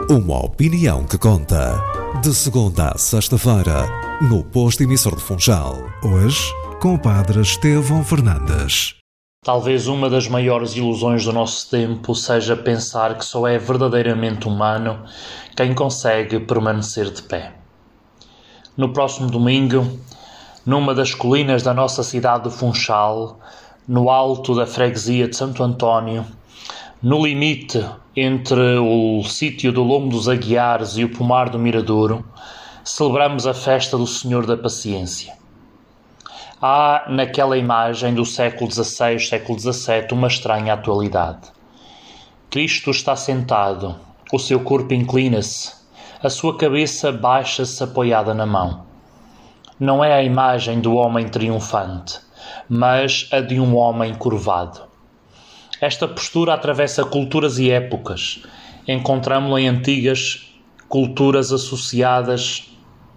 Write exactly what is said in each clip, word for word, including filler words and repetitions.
Uma opinião que conta. De segunda a sexta-feira, no posto emissor de Funchal. Hoje, com o padre Estevão Fernandes. Talvez uma das maiores ilusões do nosso tempo seja pensar que só é verdadeiramente humano quem consegue permanecer de pé. No próximo domingo, numa das colinas da nossa cidade de Funchal, no alto da freguesia de Santo António, no limite entre o sítio do Lombo dos Aguiares e o Pomar do Miradouro, celebramos a festa do Senhor da Paciência. Há naquela imagem do século dezasseis, século dezassete, uma estranha atualidade. Cristo está sentado, o seu corpo inclina-se, a sua cabeça baixa-se apoiada na mão. Não é a imagem do homem triunfante, mas a de um homem curvado. Esta postura atravessa culturas e épocas. Encontramo-la em antigas culturas associadas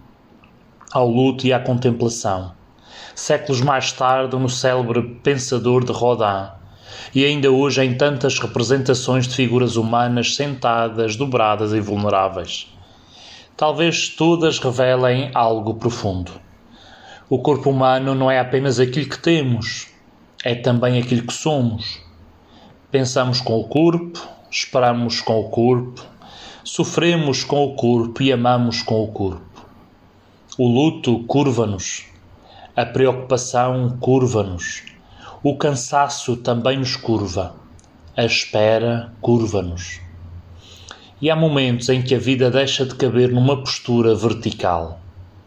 ao luto e à contemplação. Séculos mais tarde, no célebre Pensador de Rodin, e ainda hoje em tantas representações de figuras humanas sentadas, dobradas e vulneráveis. Talvez todas revelem algo profundo. O corpo humano não é apenas aquilo que temos, é também aquilo que somos. Pensamos com o corpo, esperamos com o corpo, sofremos com o corpo e amamos com o corpo. O luto curva-nos, a preocupação curva-nos, o cansaço também nos curva, a espera curva-nos. E há momentos em que a vida deixa de caber numa postura vertical.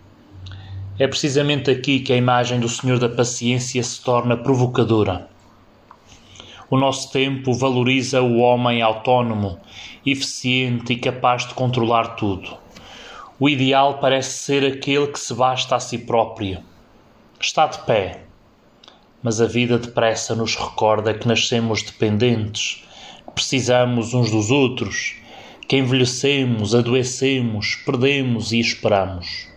É precisamente aqui que a imagem do Senhor da Paciência se torna provocadora. O nosso tempo valoriza o homem autónomo, eficiente e capaz de controlar tudo. O ideal parece ser aquele que se basta a si próprio. Está de pé, mas a vida depressa nos recorda que nascemos dependentes, que precisamos uns dos outros, que envelhecemos, adoecemos, perdemos e esperamos.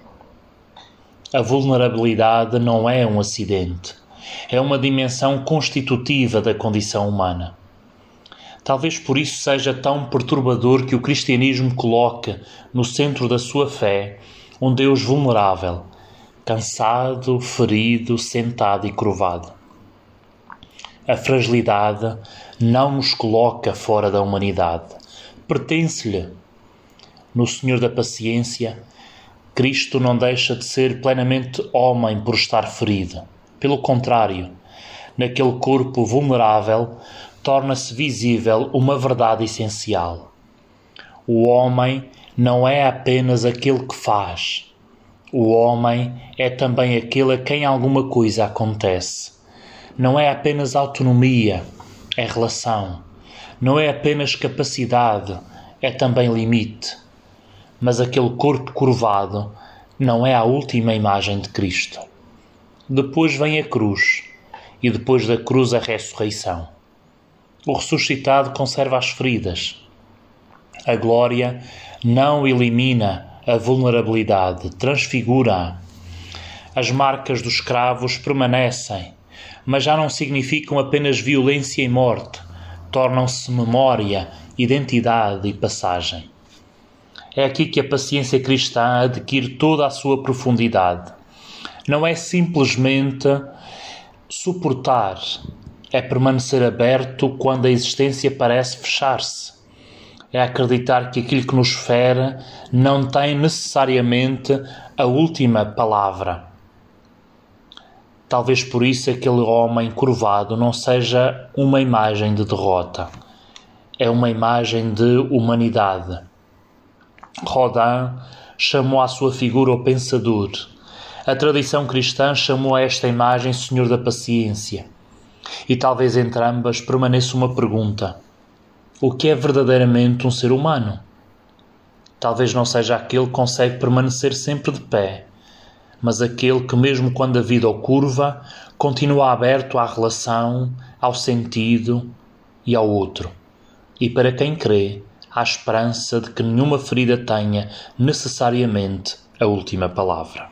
A vulnerabilidade não é um acidente. É uma dimensão constitutiva da condição humana. Talvez por isso seja tão perturbador que o cristianismo coloque no centro da sua fé um Deus vulnerável, cansado, ferido, sentado e curvado. A fragilidade não nos coloca fora da humanidade, pertence-lhe. No Senhor da Paciência, Cristo não deixa de ser plenamente homem por estar ferido. Pelo contrário, naquele corpo vulnerável, torna-se visível uma verdade essencial. O homem não é apenas aquele que faz. O homem é também aquele a quem alguma coisa acontece. Não é apenas autonomia, é relação. Não é apenas capacidade, é também limite. Mas aquele corpo curvado não é a última imagem de Cristo. Depois vem a cruz, e depois da cruz a ressurreição. O ressuscitado conserva as feridas. A glória não elimina a vulnerabilidade, transfigura-a. As marcas dos escravos permanecem, mas já não significam apenas violência e morte, tornam-se memória, identidade e passagem. É aqui que a paciência cristã adquire toda a sua profundidade. Não é simplesmente suportar, é permanecer aberto quando a existência parece fechar-se. É acreditar que aquilo que nos fere não tem necessariamente a última palavra. Talvez por isso aquele homem curvado não seja uma imagem de derrota, é uma imagem de humanidade. Rodin chamou à sua figura o Pensador. A tradição cristã chamou a esta imagem Senhor da Paciência. E talvez entre ambas permaneça uma pergunta. O que é verdadeiramente um ser humano? Talvez não seja aquele que consegue permanecer sempre de pé, mas aquele que mesmo quando a vida o curva, continua aberto à relação, ao sentido e ao outro. E para quem crê, há esperança de que nenhuma ferida tenha necessariamente a última palavra.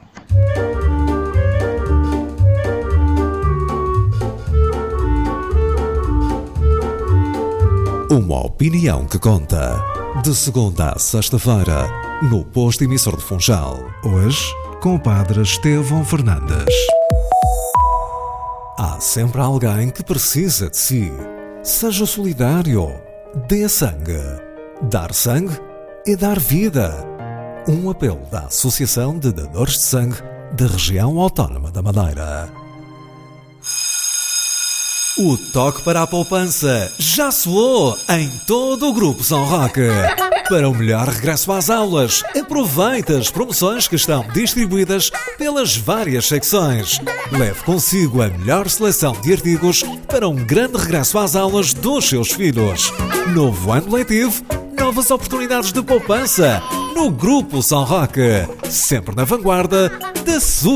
uma opinião que conta. De segunda a sexta-feira, no Posto Emissor de Funchal. Hoje, com o Padre Estevão Fernandes. Há sempre alguém que precisa de si. Seja solidário. Dê sangue. Dar sangue é dar vida. Um apelo da Associação de Dadores de Sangue da Região Autónoma da Madeira. O toque para a poupança já soou em todo o Grupo São Roque. Para o melhor regresso às aulas, aproveite as promoções que estão distribuídas pelas várias secções. Leve consigo a melhor seleção de artigos para um grande regresso às aulas dos seus filhos. Novo ano letivo, novas oportunidades de poupança no Grupo São Roque. Sempre na vanguarda da sua